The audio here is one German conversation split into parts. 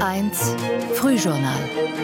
SWR1 Frühjournal.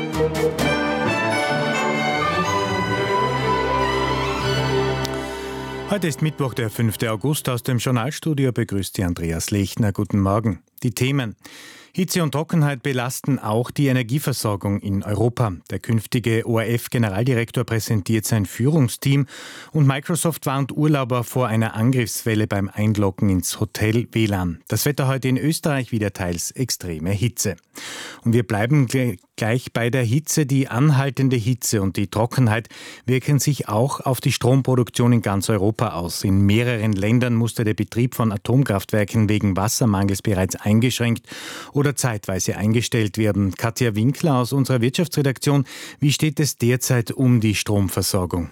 Heute ist Mittwoch, der 5. August. Aus dem Journalstudio begrüßt Sie Andreas Lechner. Guten Morgen. Die Themen: Hitze und Trockenheit belasten auch die Energieversorgung in Europa. Der künftige ORF-Generaldirektor präsentiert sein Führungsteam und Microsoft warnt Urlauber vor einer Angriffswelle beim Einloggen ins Hotel WLAN. Das Wetter heute in Österreich wieder teils extreme Hitze. Und wir bleiben gleich bei der Hitze. Die anhaltende Hitze und die Trockenheit wirken sich auch auf die Stromproduktion in ganz Europa aus. In mehreren Ländern musste der Betrieb von Atomkraftwerken wegen Wassermangels bereits eingeschränkt oder zeitweise eingestellt werden. Katja Winkler aus unserer Wirtschaftsredaktion. Wie steht es derzeit um die Stromversorgung?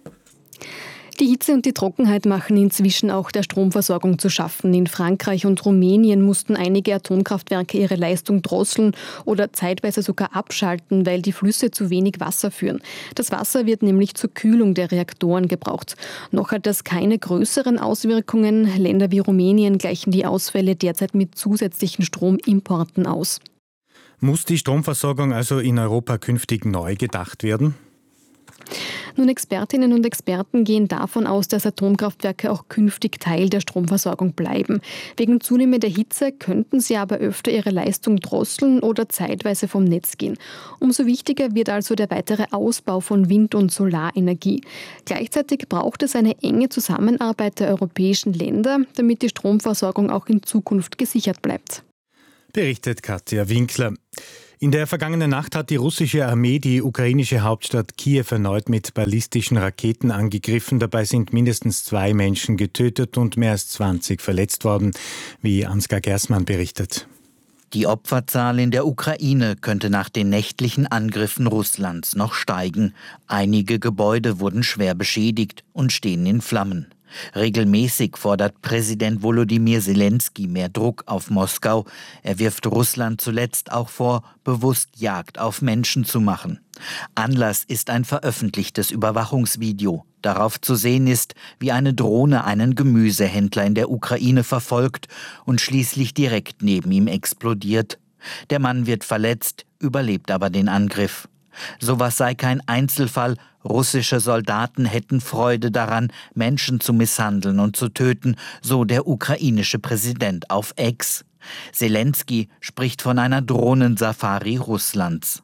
Die Hitze und die Trockenheit machen inzwischen auch der Stromversorgung zu schaffen. In Frankreich und Rumänien mussten einige Atomkraftwerke ihre Leistung drosseln oder zeitweise sogar abschalten, weil die Flüsse zu wenig Wasser führen. Das Wasser wird nämlich zur Kühlung der Reaktoren gebraucht. Noch hat das keine größeren Auswirkungen. Länder wie Rumänien gleichen die Ausfälle derzeit mit zusätzlichen Stromimporten aus. Muss die Stromversorgung also in Europa künftig neu gedacht werden? Nun, Expertinnen und Experten gehen davon aus, dass Atomkraftwerke auch künftig Teil der Stromversorgung bleiben. Wegen zunehmender Hitze könnten sie aber öfter ihre Leistung drosseln oder zeitweise vom Netz gehen. Umso wichtiger wird also der weitere Ausbau von Wind- und Solarenergie. Gleichzeitig braucht es eine enge Zusammenarbeit der europäischen Länder, damit die Stromversorgung auch in Zukunft gesichert bleibt. Berichtet Katja Winkler. In der vergangenen Nacht hat die russische Armee die ukrainische Hauptstadt Kiew erneut mit ballistischen Raketen angegriffen. Dabei sind mindestens 2 Menschen getötet und mehr als 20 verletzt worden, wie Ansgar Gersmann berichtet. Die Opferzahl in der Ukraine könnte nach den nächtlichen Angriffen Russlands noch steigen. Einige Gebäude wurden schwer beschädigt und stehen in Flammen. Regelmäßig fordert Präsident Volodymyr Zelensky mehr Druck auf Moskau. Er wirft Russland zuletzt auch vor, bewusst Jagd auf Menschen zu machen. Anlass ist ein veröffentlichtes Überwachungsvideo. Darauf zu sehen ist, wie eine Drohne einen Gemüsehändler in der Ukraine verfolgt und schließlich direkt neben ihm explodiert. Der Mann wird verletzt, überlebt aber den Angriff. Sowas sei kein Einzelfall. Russische Soldaten hätten Freude daran, Menschen zu misshandeln und zu töten, so der ukrainische Präsident auf X. Zelensky spricht von einer Drohnensafari Russlands.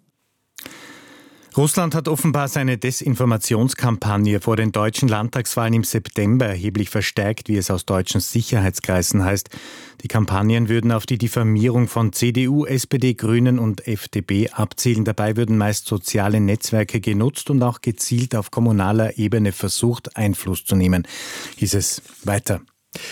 Russland hat offenbar seine Desinformationskampagne vor den deutschen Landtagswahlen im September erheblich verstärkt, wie es aus deutschen Sicherheitskreisen heißt. Die Kampagnen würden auf die Diffamierung von CDU, SPD, Grünen und FDP abzielen. Dabei würden meist soziale Netzwerke genutzt und auch gezielt auf kommunaler Ebene versucht, Einfluss zu nehmen, hieß es weiter.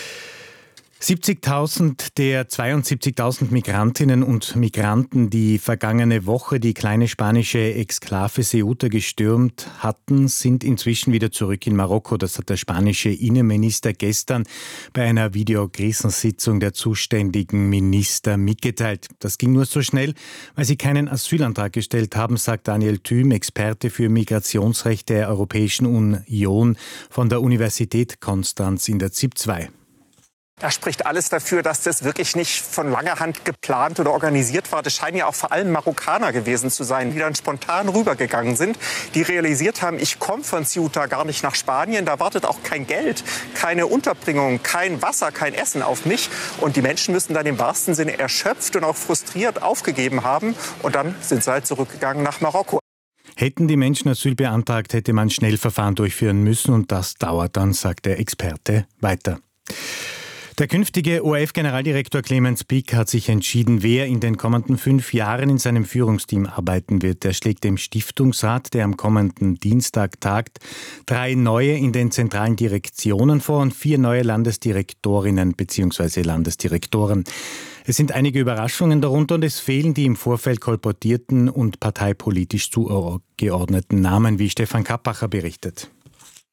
70.000 der 72.000 Migrantinnen und Migranten, die vergangene Woche die kleine spanische Exklave Ceuta gestürmt hatten, sind inzwischen wieder zurück in Marokko. Das hat der spanische Innenminister gestern bei einer Videokrisensitzung der zuständigen Minister mitgeteilt. Das ging nur so schnell, weil sie keinen Asylantrag gestellt haben, sagt Daniel Thüm, Experte für Migrationsrecht der Europäischen Union von der Universität Konstanz in der ZIP 2. Da spricht alles dafür, dass das wirklich nicht von langer Hand geplant oder organisiert war. Das scheinen ja auch vor allem Marokkaner gewesen zu sein, die dann spontan rübergegangen sind, die realisiert haben, ich komme von Ceuta gar nicht nach Spanien, da wartet auch kein Geld, keine Unterbringung, kein Wasser, kein Essen auf mich. Und die Menschen müssen dann im wahrsten Sinne erschöpft und auch frustriert aufgegeben haben. Und dann sind sie halt zurückgegangen nach Marokko. Hätten die Menschen Asyl beantragt, hätte man Schnellverfahren durchführen müssen und das dauert dann, sagt der Experte weiter. Der künftige ORF-Generaldirektor Clemens Pick hat sich entschieden, wer in den kommenden 5 Jahren in seinem Führungsteam arbeiten wird. Er schlägt dem Stiftungsrat, der am kommenden Dienstag tagt, 3 neue in den zentralen Direktionen vor und 4 neue Landesdirektorinnen bzw. Landesdirektoren. Es sind einige Überraschungen darunter und es fehlen die im Vorfeld kolportierten und parteipolitisch zugeordneten Namen, wie Stefan Kappacher berichtet.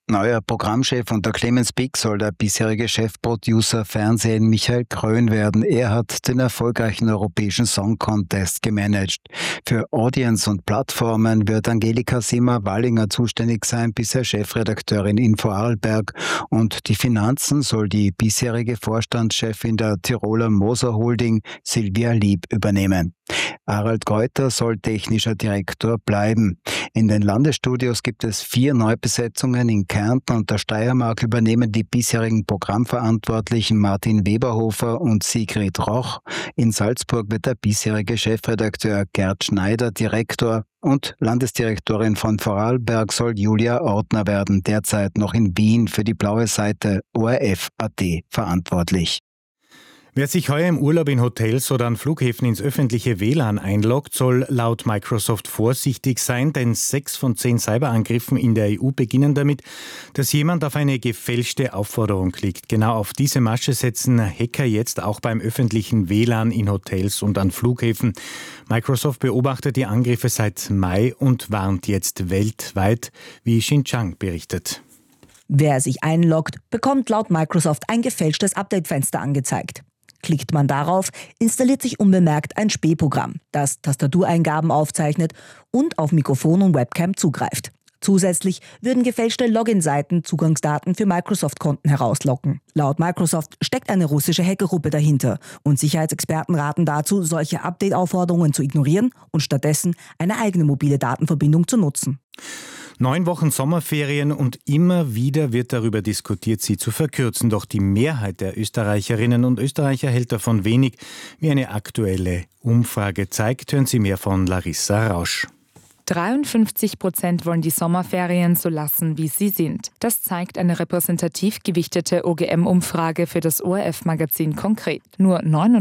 Neuer Programmchef unter Clemens Pick soll der bisherige Chefproducer Fernsehen Michael Krön werden. Er hat den erfolgreichen Europäischen Song Contest gemanagt. Für Audience und Plattformen wird Angelika Simmer-Wallinger zuständig sein, bisher Chefredakteurin in Vorarlberg. Und die Finanzen soll die bisherige Vorstandschefin der Tiroler Moser Holding Silvia Lieb übernehmen. Harald Greuter soll technischer Direktor bleiben. In den Landesstudios gibt es 4 Neubesetzungen. In Kärnten und der Steiermark übernehmen die bisherigen Programmverantwortlichen Martin Weberhofer und Sigrid Roch. In Salzburg wird der bisherige Chefredakteur Gerd Schneider Direktor und Landesdirektorin von Vorarlberg soll Julia Ortner werden, derzeit noch in Wien für die blaue Seite ORF.at verantwortlich. Wer sich heuer im Urlaub in Hotels oder an Flughäfen ins öffentliche WLAN einloggt, soll laut Microsoft vorsichtig sein, denn 6 von 10 Cyberangriffen in der EU beginnen damit, dass jemand auf eine gefälschte Aufforderung klickt. Genau auf diese Masche setzen Hacker jetzt auch beim öffentlichen WLAN in Hotels und an Flughäfen. Microsoft beobachtet die Angriffe seit Mai und warnt jetzt weltweit, wie Xinjiang berichtet. Wer sich einloggt, bekommt laut Microsoft ein gefälschtes Update-Fenster angezeigt. Klickt man darauf, installiert sich unbemerkt ein Spähprogramm, das Tastatureingaben aufzeichnet und auf Mikrofon und Webcam zugreift. Zusätzlich würden gefälschte Login-Seiten Zugangsdaten für Microsoft-Konten herauslocken. Laut Microsoft steckt eine russische Hackergruppe dahinter und Sicherheitsexperten raten dazu, solche Update-Aufforderungen zu ignorieren und stattdessen eine eigene mobile Datenverbindung zu nutzen. 9 Wochen Sommerferien und immer wieder wird darüber diskutiert, sie zu verkürzen. Doch die Mehrheit der Österreicherinnen und Österreicher hält davon wenig, wie eine aktuelle Umfrage zeigt. Hören Sie mehr von Larissa Rausch. 53% wollen die Sommerferien so lassen, wie sie sind. Das zeigt eine repräsentativ gewichtete OGM-Umfrage für das ORF-Magazin konkret. Nur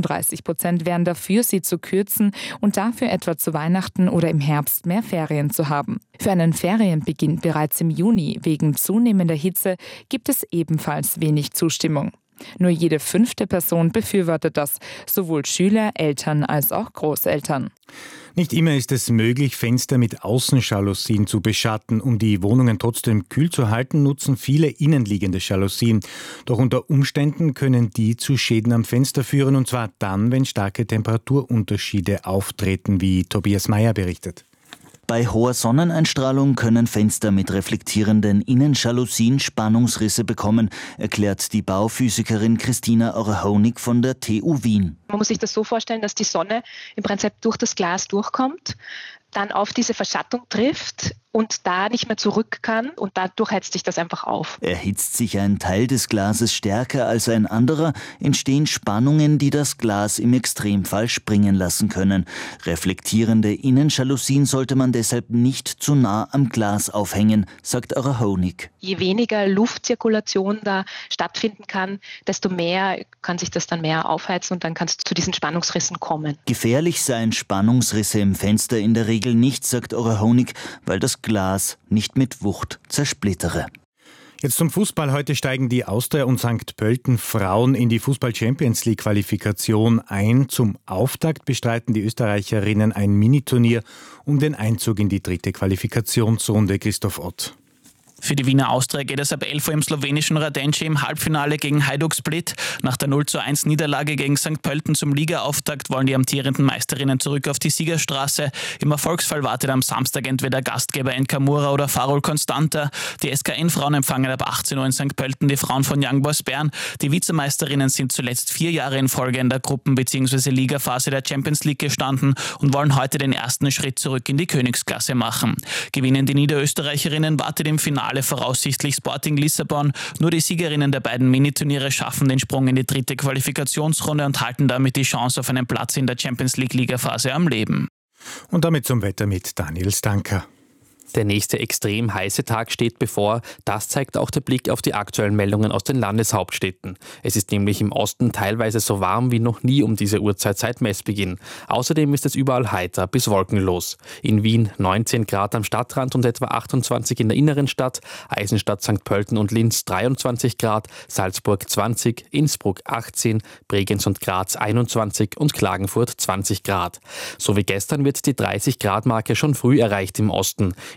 39% wären dafür, sie zu kürzen und dafür etwa zu Weihnachten oder im Herbst mehr Ferien zu haben. Für einen Ferienbeginn bereits im Juni wegen zunehmender Hitze gibt es ebenfalls wenig Zustimmung. Nur jede 5. Person befürwortet das, sowohl Schüler, Eltern als auch Großeltern. Nicht immer ist es möglich, Fenster mit Außenjalousien zu beschatten. Um die Wohnungen trotzdem kühl zu halten, nutzen viele innenliegende Jalousien. Doch unter Umständen können die zu Schäden am Fenster führen, und zwar dann, wenn starke Temperaturunterschiede auftreten, wie Tobias Meyer berichtet. Bei hoher Sonneneinstrahlung können Fenster mit reflektierenden Innenjalousien Spannungsrisse bekommen, erklärt die Bauphysikerin Christina Orahonig von der TU Wien. Man muss sich das so vorstellen, dass die Sonne im Prinzip durch das Glas durchkommt, dann auf diese Verschattung trifft und da nicht mehr zurück kann und dadurch heizt sich das einfach auf. Erhitzt sich ein Teil des Glases stärker als ein anderer, entstehen Spannungen, die das Glas im Extremfall springen lassen können. Reflektierende Innenjalousien sollte man deshalb nicht zu nah am Glas aufhängen, sagt Orahonig. Je weniger Luftzirkulation da stattfinden kann, desto mehr kann sich das dann mehr aufheizen und dann kann es zu diesen Spannungsrissen kommen. Gefährlich seien Spannungsrisse im Fenster in der Regel nicht, sagt Orahonig, weil das Glas nicht mit Wucht zersplittere. Jetzt zum Fußball. Heute steigen die Austria und St. Pölten Frauen in die Fußball-Champions-League-Qualifikation ein. Zum Auftakt bestreiten die Österreicherinnen ein Miniturnier um den Einzug in die 3. Qualifikationsrunde. Christoph Ott. Für die Wiener Austria geht es ab 11 Uhr im slowenischen Radenci im Halbfinale gegen Hajduk Split. Nach der 0:1 Niederlage gegen St. Pölten zum Ligaauftakt wollen die amtierenden Meisterinnen zurück auf die Siegerstraße. Im Erfolgsfall wartet am Samstag entweder Gastgeber NK Mura oder Farol Constanta. Die SKN-Frauen empfangen ab 18 Uhr in St. Pölten die Frauen von Young Boys Bern. Die Vizemeisterinnen sind zuletzt 4 Jahre in Folge in der Gruppen- bzw. Ligaphase der Champions League gestanden und wollen heute den ersten Schritt zurück in die Königsklasse machen. Gewinnen die Niederösterreicherinnen, wartet im Finale voraussichtlich Sporting Lissabon. Nur die Siegerinnen der beiden Miniturniere schaffen den Sprung in die 3. Qualifikationsrunde und halten damit die Chance auf einen Platz in der Champions League Ligaphase am Leben. Und damit zum Wetter mit Daniel Stanker. Der nächste extrem heiße Tag steht bevor. Das zeigt auch der Blick auf die aktuellen Meldungen aus den Landeshauptstädten. Es ist nämlich im Osten teilweise so warm wie noch nie um diese Uhrzeit seit Messbeginn. Außerdem ist es überall heiter bis wolkenlos. In Wien 19 Grad am Stadtrand und etwa 28 in der inneren Stadt. Eisenstadt, St. Pölten und Linz 23 Grad. Salzburg 20, Innsbruck 18, Bregenz und Graz 21 und Klagenfurt 20 Grad. So wie gestern wird die 30 Grad Marke schon früh erreicht im Osten.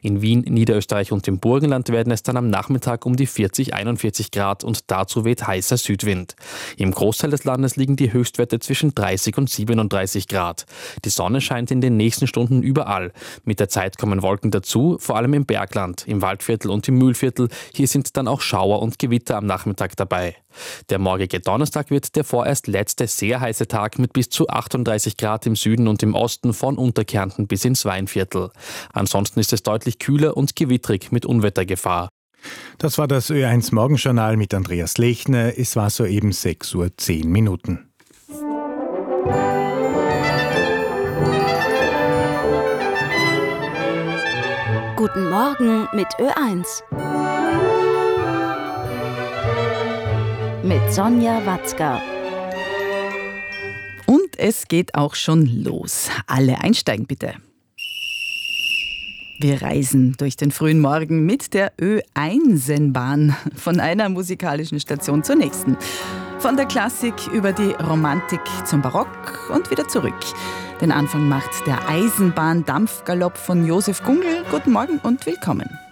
In Wien, Niederösterreich und im Burgenland werden es dann am Nachmittag um die 40-41 Grad und dazu weht heißer Südwind. Im Großteil des Landes liegen die Höchstwerte zwischen 30 und 37 Grad. Die Sonne scheint in den nächsten Stunden überall. Mit der Zeit kommen Wolken dazu, vor allem im Bergland, im Waldviertel und im Mühlviertel. Hier sind dann auch Schauer und Gewitter am Nachmittag dabei. Der morgige Donnerstag wird der vorerst letzte sehr heiße Tag mit bis zu 38 Grad im Süden und im Osten von Unterkärnten bis ins Weinviertel. Ansonsten ist es deutlich kühler und gewittrig mit Unwettergefahr. Das war das Ö1 Morgenjournal mit Andreas Lechner. Es war soeben 6:10 Uhr. Guten Morgen mit Ö1. Mit Sonja Watzka. Und es geht auch schon los. Alle einsteigen bitte. Wir reisen durch den frühen Morgen mit der Ö1-Bahn von einer musikalischen Station zur nächsten. Von der Klassik über die Romantik zum Barock und wieder zurück. Den Anfang macht der Eisenbahn-Dampfgalopp von Josef Gungel. Guten Morgen und willkommen.